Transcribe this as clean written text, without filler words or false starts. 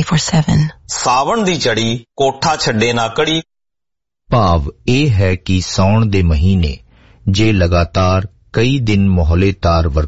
24/7. ਸਾਵਣ ਦੀ ਚੜੀ ਕੋਠਾ ਛੱਡੇ ਨਾ ਕੜੀ। ਭਾਵ ਇਹ ਹੈ ਕਿ ਸਾਉਣ ਦੇ ਮਹੀਨੇ ਜੇ ਲਗਾਤਾਰ ਕਈ ਦਿਨ ਮੋਹਲੇਤਾਰ